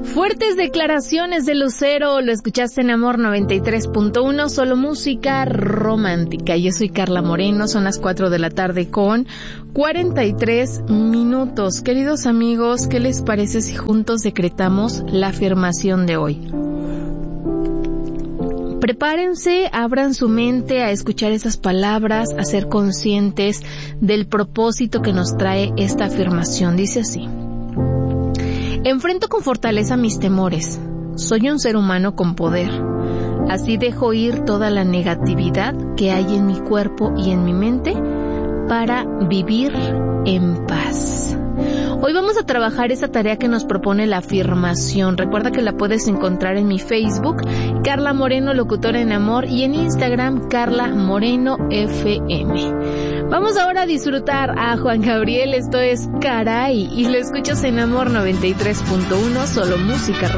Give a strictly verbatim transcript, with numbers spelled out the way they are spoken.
Fuertes declaraciones de Lucero, lo escuchaste en Amor noventa y tres punto uno, solo música romántica. Yo soy Carla Moreno, son las cuatro de la tarde con cuarenta y tres minutos. Queridos amigos, ¿qué les parece si juntos decretamos la afirmación de hoy? Prepárense, abran su mente a escuchar esas palabras, a ser conscientes del propósito que nos trae esta afirmación. Dice así: enfrento con fortaleza mis temores. Soy un ser humano con poder. Así dejo ir toda la negatividad que hay en mi cuerpo y en mi mente para vivir en paz. Hoy vamos a trabajar esa tarea que nos propone la afirmación. Recuerda que la puedes encontrar en mi Facebook, Carla Moreno, locutora en amor, y en Instagram, Carla Moreno F M. Vamos ahora a disfrutar a Juan Gabriel, esto es Caray, y lo escuchas en Amor noventa y tres punto uno, solo música.